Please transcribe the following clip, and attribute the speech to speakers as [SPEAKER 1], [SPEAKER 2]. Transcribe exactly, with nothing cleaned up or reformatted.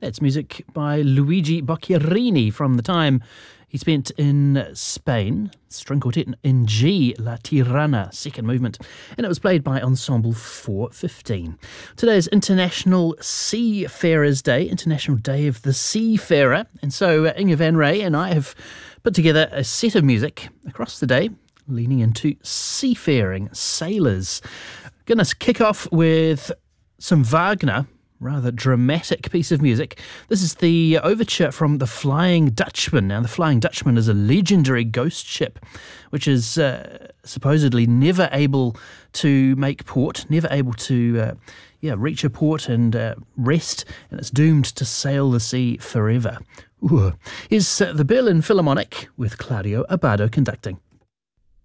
[SPEAKER 1] That's music by Luigi Boccherini from the time he spent in Spain. String quartet in G, La Tirana, second movement. And it was played by Ensemble four fifteen. Today is International Seafarers Day, International Day of the Seafarer. And so uh, Inge Van Ray and I have put together a set of music across the day, leaning into seafaring, sailors. Going to kick off with some Wagner, rather dramatic piece of music. This is the overture from The Flying Dutchman. Now, The Flying Dutchman is a legendary ghost ship which is uh, supposedly never able to make port, never able to uh, yeah, reach a port and uh, rest, and it's doomed to sail the sea forever. Ooh. Here's uh, the Berlin Philharmonic with Claudio Abbado conducting.